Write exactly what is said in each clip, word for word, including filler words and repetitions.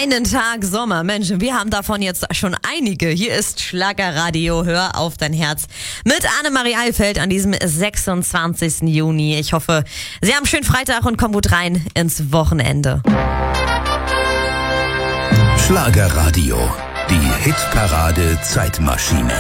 Einen Tag Sommer. Mensch, wir haben davon jetzt schon einige. Hier ist Schlagerradio. Hör auf dein Herz mit Annemarie Eilfeld an diesem sechsundzwanzigsten Juni. Ich hoffe, Sie haben einen schönen Freitag und kommen gut rein ins Wochenende. Schlagerradio. Die Hitparade Zeitmaschine.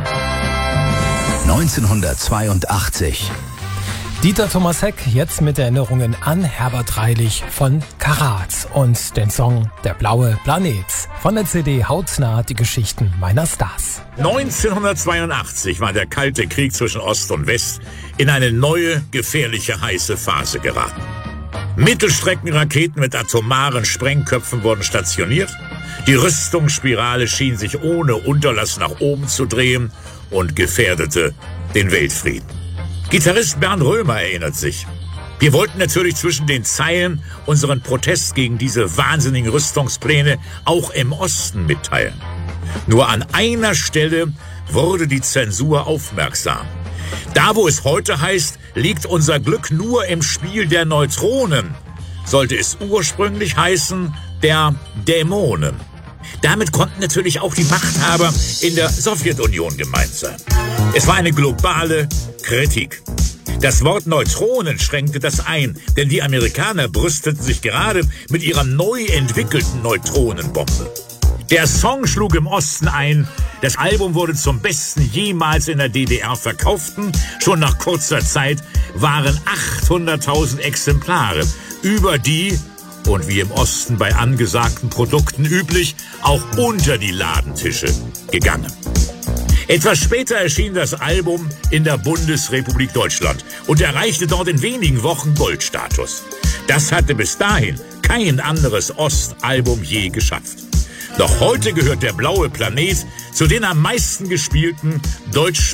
neunzehnhundertzweiundachtzig. Dieter Thomas Heck jetzt mit Erinnerungen an Herbert Reilich von Karat und den Song Der blaue Planet von der C D Hautnah, die Geschichten meiner Stars. neunzehnhundertzweiundachtzig war der Kalte Krieg zwischen Ost und West in eine neue, gefährliche, heiße Phase geraten. Mittelstreckenraketen mit atomaren Sprengköpfen wurden stationiert. Die Rüstungsspirale schien sich ohne Unterlass nach oben zu drehen und gefährdete den Weltfrieden. Gitarrist Bernd Römer erinnert sich: Wir wollten natürlich zwischen den Zeilen unseren Protest gegen diese wahnsinnigen Rüstungspläne auch im Osten mitteilen. Nur an einer Stelle wurde die Zensur aufmerksam. Da, wo es heute heißt, liegt unser Glück nur im Spiel der Neutronen, sollte es ursprünglich heißen, der Dämonen. Damit konnten natürlich auch die Machthaber in der Sowjetunion gemeint sein. Es war eine globale Kritik. Das Wort Neutronen schränkte das ein, denn die Amerikaner brüsteten sich gerade mit ihrer neu entwickelten Neutronenbombe. Der Song schlug im Osten ein, das Album wurde zum besten jemals in der D D R verkauften. Schon nach kurzer Zeit waren achthunderttausend Exemplare über die, und wie im Osten bei angesagten Produkten üblich, auch unter die Ladentische gegangen. Etwas später erschien das Album in der Bundesrepublik Deutschland und erreichte dort in wenigen Wochen Goldstatus. Das hatte bis dahin kein anderes Ostalbum je geschafft. Doch heute gehört der blaue Planet zu den am meisten gespielten deutsch